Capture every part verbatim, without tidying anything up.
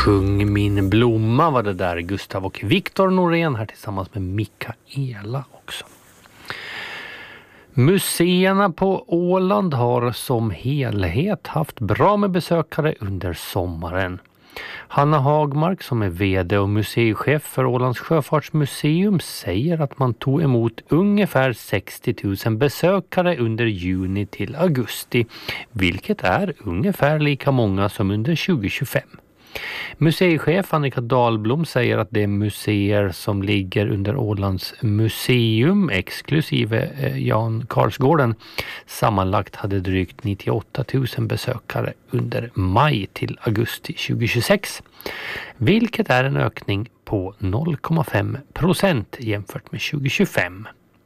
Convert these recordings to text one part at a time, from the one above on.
Sjung min blomma var det där. Gustav och Viktor Norén här tillsammans med Mikaela också. Museerna på Åland har som helhet haft bra med besökare under sommaren. Hanna Hagmark som är vd och museichef för Ålands sjöfartsmuseum säger att man tog emot ungefär sextio tusen besökare under juni till augusti, vilket är ungefär lika många som under tjugo tjugofem. Museichef Annika Dahlblom säger att de museer som ligger under Ålands museum exklusive Jan Karlsgården sammanlagt hade drygt nittioåtta tusen besökare under maj till augusti tjugo tjugosex, vilket är en ökning på noll komma fem procent jämfört med tjugo tjugofem.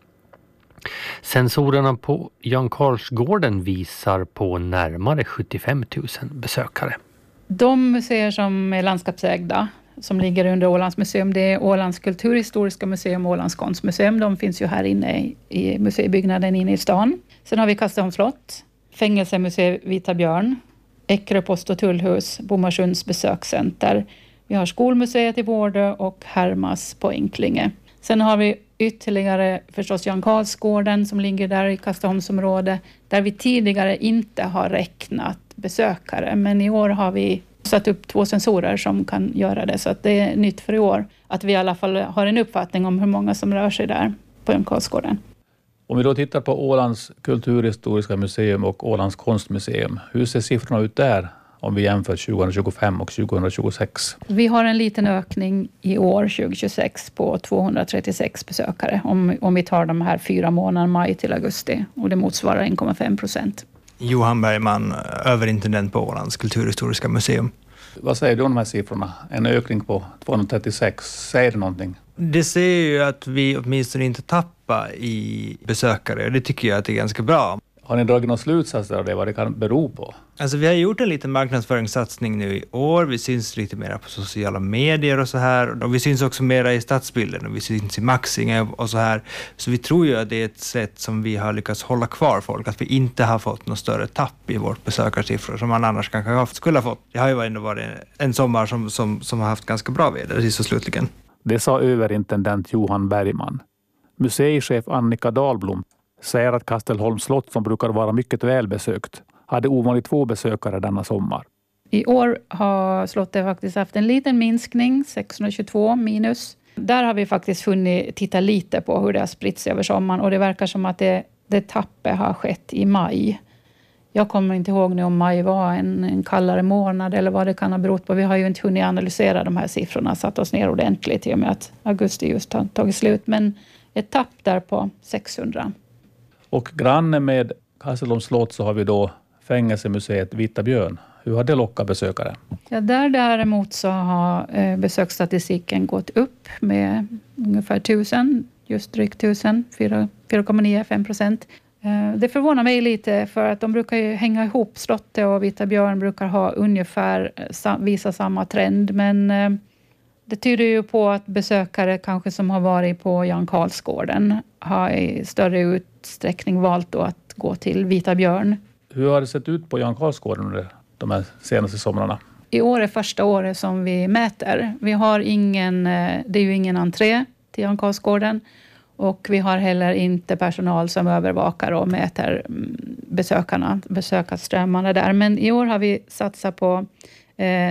Sensorerna på Jan Karlsgården visar på närmare sjuttiofem tusen besökare. De museer som är landskapsägda, som ligger under Ålands museum, det är Ålands kulturhistoriska museum och Ålands konstmuseum. De finns ju här inne i, i museibyggnaden inne i stan. Sen har vi Kastaholms slott, Fängelsemuseet Vita Björn, Eckerö post- och tullhus, Bomarsunds besökscenter. Vi har Skolmuseet i Vårdö och Hermas på Enklinge. Sen har vi ytterligare förstås Jan Karlsgården som ligger där i Kastaholmsområdet, där vi tidigare inte har räknat besökare, men i år har vi satt upp två sensorer som kan göra det, så att det är nytt för i år att vi i alla fall har en uppfattning om hur många som rör sig där på Jan Karlsgården. Om vi då tittar på Ålands kulturhistoriska museum och Ålands konstmuseum, hur ser siffrorna ut där om vi jämför tjugo tjugofem och tjugo tjugosex? Vi har en liten ökning i år tjugo tjugosex på tvåhundratrettiosex besökare om, om vi tar de här fyra månaderna maj till augusti, och det motsvarar en komma fem procent. Johan Bergman, överintendent på Ålands kulturhistoriska museum. Vad säger du om de här siffrorna? En ökning på tvåhundratrettiosex, säger det någonting? Det säger ju att vi åtminstone inte tappar i besökare. Det tycker jag att det är ganska bra. Har ni dragit några slutsatser av det, vad det kan bero på? Alltså vi har gjort en liten marknadsföringssatsning nu i år. Vi syns lite mer på sociala medier och så här. Och vi syns också mer i stadsbilden och vi syns i Maxinge och så här. Så vi tror ju att det är ett sätt som vi har lyckats hålla kvar folk. Att vi inte har fått något större tapp i vårt besökarsiffror som man annars kanske skulle ha fått. Det har ju ändå varit en sommar som, som, som har haft ganska bra väder sist och slutligen. Det sa överintendent Johan Bergman. Museichef Annika Dahlblom säger att Kastaholms slott, som brukar vara mycket välbesökt, hade ovanligt få besökare denna sommar. I år har slottet faktiskt haft en liten minskning, sexhundratjugotvå minus. Där har vi faktiskt funnit titta lite på hur det har spritt sig över sommaren, och det verkar som att det, det tappet har skett i maj. Jag kommer inte ihåg nu om maj var en, en kallare månad eller vad det kan ha berott på. Vi har ju inte hunnit analysera de här siffrorna, satt oss ner ordentligt i och med att augusti just har tagit slut. Men ett tapp där på sexhundra. Och granne med Kastaholms slott så har vi då Fängelsemuseet Vita Björn. Hur har det lockat besökare? Ja, där däremot så har eh, besöksstatistiken gått upp med ungefär tusen, just drygt tusen, fyra komma nio fem procent. Eh, det förvånar mig lite, för att de brukar ju hänga ihop, slottet och Vita Björn brukar ha ungefär, sa, visa samma trend, men eh, det tyder ju på att besökare kanske som har varit på Jan Karlsgården har i större utsträckning valt då att gå till Vita Björn. Hur har det sett ut på Jan Karlsgården under de här senaste somrarna? I år är första året som vi mäter. Vi har ingen, det är ju ingen entré till Jan Karlsgården, och vi har heller inte personal som övervakar och mäter besökarna, besökarströmmarna där. Men i år har vi satsat på eh,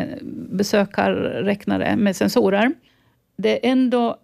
besökarräknare med sensorer. Det är ändå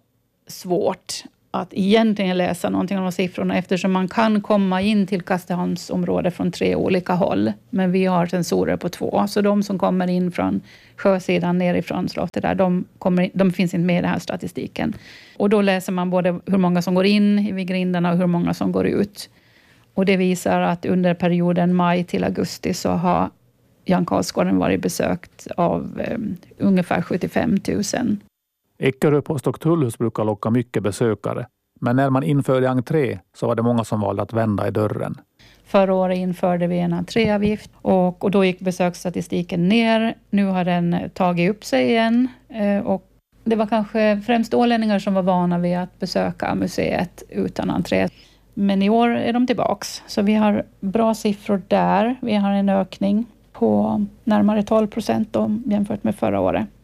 svårt att egentligen läsa någonting om de siffrorna, eftersom man kan komma in till Kastaholmsområdet från tre olika håll. Men vi har sensorer på två, så de som kommer in från sjösidan nerifrån slottet där, de, kommer, de finns inte med i den här statistiken. Och då läser man både hur många som går in vid grindarna och hur många som går ut. Och det visar att under perioden maj till augusti så har Jan Karlsgården varit besökt av eh, ungefär sjuttiofem tusen. Eckerö post- och tullhus brukar locka mycket besökare. Men när man införde entré så var det många som valde att vända i dörren. Förra året införde vi en entréavgift och, och då gick besöksstatistiken ner. Nu har den tagit upp sig igen. Eh, och det var kanske främst ålänningar som var vana vid att besöka museet utan entré. Men i år är de tillbaks. Så vi har bra siffror där. Vi har en ökning på närmare tolv procent jämfört med förra året.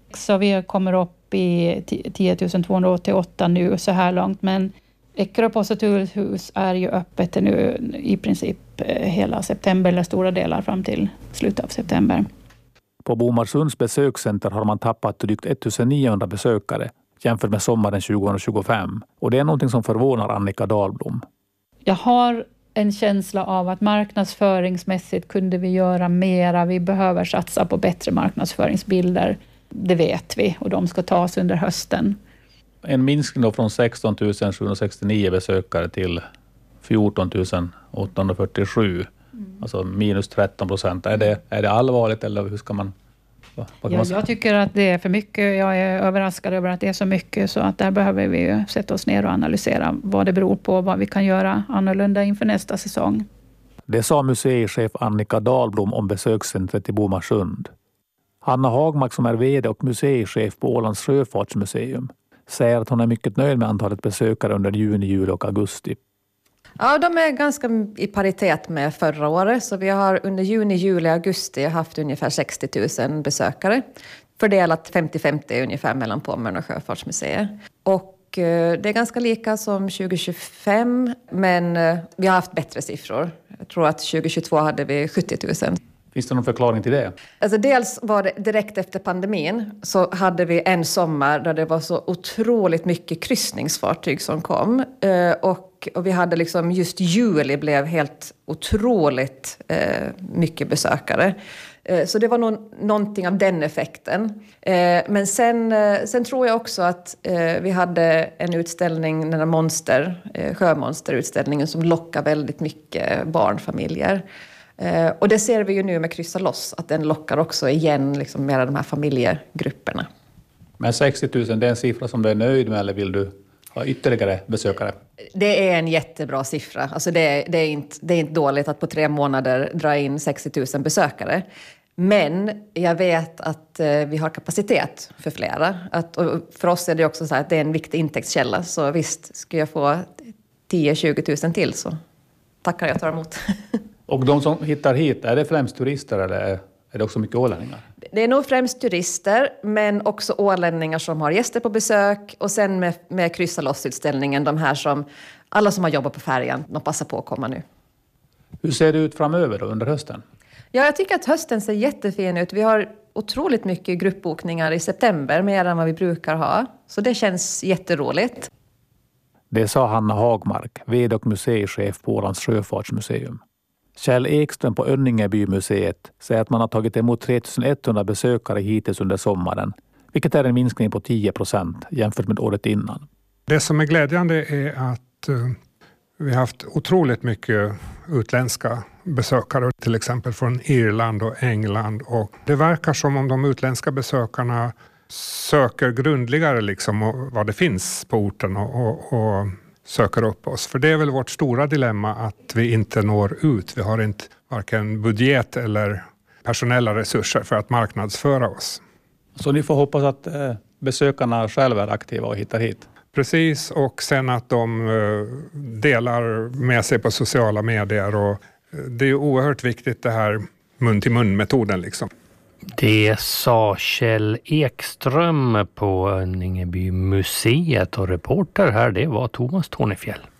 Så vi kommer upp i tio tusen tvåhundraåttioåtta nu så här långt. Men Eckerö Post- och tullhus är ju öppet nu i princip hela september eller stora delar fram till slutet av september. På Bomarsunds besökscenter har man tappat drygt ettusen-niohundra besökare jämfört med sommaren tjugohundratjugofem. Och det är någonting som förvånar Annika Dahlblom. Jag har en känsla av att marknadsföringsmässigt kunde vi göra mera. Vi behöver satsa på bättre marknadsföringsbilder. Det vet vi och de ska tas under hösten. En minskning då från sexton tusen sjuhundrasextionio besökare till fjorton tusen åttahundrafyrtiosju. Mm. Alltså minus tretton procent. Är det, är det allvarligt eller hur ska man... Vad kan ja, man säga? Jag tycker att det är för mycket. Jag är överraskad över att det är så mycket. Så att där behöver vi ju sätta oss ner och analysera vad det beror på. Vad vi kan göra annorlunda inför nästa säsong. Det sa museichef Annika Dahlblom om besökscentret i Bomarsund. Hanna Hagmark som är vd och museichef på Ålands sjöfartsmuseum säger att hon är mycket nöjd med antalet besökare under juni, juli och augusti. Ja, de är ganska i paritet med förra året. Så vi har under juni, juli och augusti haft ungefär sextio tusen besökare. Fördelat femtio femtio ungefär mellan Pommern och Sjöfartsmuseet. Och eh, det är ganska lika som tjugohundratjugofem, men eh, vi har haft bättre siffror. Jag tror att tjugohundratjugotvå hade vi sjuttio tusen. Finns det någon förklaring till det? Alltså dels var det direkt efter pandemin så hade vi en sommar där det var så otroligt mycket kryssningsfartyg som kom. Eh, och, och vi hade liksom just juli blev helt otroligt eh, mycket besökare. Eh, så det var nog någonting av den effekten. Eh, men sen, eh, sen tror jag också att eh, vi hade en utställning, den här monster, eh, sjömonsterutställningen som lockar väldigt mycket barnfamiljer. Uh, och det ser vi ju nu med Kryssa loss, att den lockar också igen liksom med de här familjegrupperna. Men sextio tusen, det är en siffra som du är nöjd med eller vill du ha ytterligare besökare? Det är en jättebra siffra. Alltså det, är, det, är inte, det är inte dåligt att på tre månader dra in sextio tusen besökare. Men jag vet att uh, vi har kapacitet för flera. Att, och för oss är det också så här att det är en viktig intäktskälla. Så visst, ska jag få tio till tjugo tusen till så tackar jag tar emot. Och de som hittar hit, är det främst turister eller är det också mycket ålänningar? Det är nog främst turister, men också ålänningar som har gäster på besök. Och sen med, med Kryssa loss-utställningen, de här som, alla som har jobbat på färjan, de passar på att komma nu. Hur ser det ut framöver då, under hösten? Ja, jag tycker att hösten ser jättefin ut. Vi har otroligt mycket gruppbokningar i september, mer än vad vi brukar ha. Så det känns jätteroligt. Det sa Hanna Hagmark, vd och museichef på Ålands sjöfartsmuseum. Kjell Ekström på Önningebymuseet säger att man har tagit emot tre tusen etthundra besökare hittills under sommaren, vilket är en minskning på tio procent jämfört med året innan. Det som är glädjande är att uh, vi har haft otroligt mycket utländska besökare, till exempel från Irland och England. Och det verkar som om de utländska besökarna söker grundligare liksom vad det finns på orten och, och, och söker upp oss. För det är väl vårt stora dilemma att vi inte når ut. Vi har inte varken budget eller personella resurser för att marknadsföra oss. Så ni får hoppas att eh, besökarna själva är aktiva och hittar hit? Precis, och sen att de eh, delar med sig på sociala medier. Och, eh, det är oerhört viktigt det här mun-till-mun-metoden liksom. Det sa Kjell Ekström på Önningebymuseet och reporter här det var Thomas Tornefjäll.